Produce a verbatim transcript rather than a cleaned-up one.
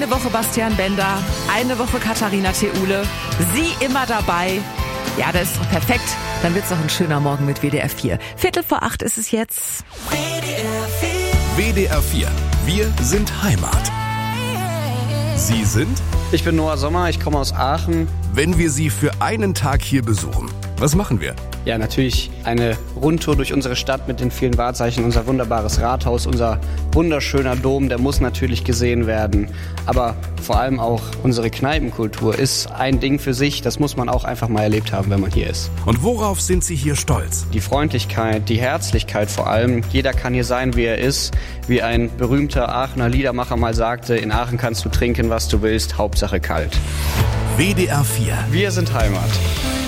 Eine Woche Bastian Bender, eine Woche Katharina Theule. Sie immer dabei. Ja, das ist doch perfekt. Dann wird's doch ein schöner Morgen mit W D R vier. Viertel vor acht ist es jetzt. W D R vier. W D R vier. Wir sind Heimat. Sie sind? Ich bin Noah Sommer, ich komme aus Aachen. Wenn wir Sie für einen Tag hier besuchen, was machen wir? Ja, natürlich eine Rundtour durch unsere Stadt mit den vielen Wahrzeichen, unser wunderbares Rathaus, unser wunderschöner Dom, der muss natürlich gesehen werden. Aber vor allem auch unsere Kneipenkultur ist ein Ding für sich, das muss man auch einfach mal erlebt haben, wenn man hier ist. Und worauf sind Sie hier stolz? Die Freundlichkeit, die Herzlichkeit vor allem. Jeder kann hier sein, wie er ist. Wie ein berühmter Aachener Liedermacher mal sagte, in Aachen kannst du trinken, was du willst, Hauptsache kalt. W D R vier. Wir sind Heimat.